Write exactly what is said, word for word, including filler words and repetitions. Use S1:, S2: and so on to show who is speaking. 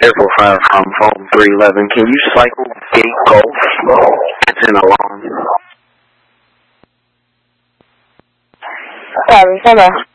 S1: Airport five from phone three eleven. Can you cycle gate golf? It's in alarm.
S2: Sorry, hello.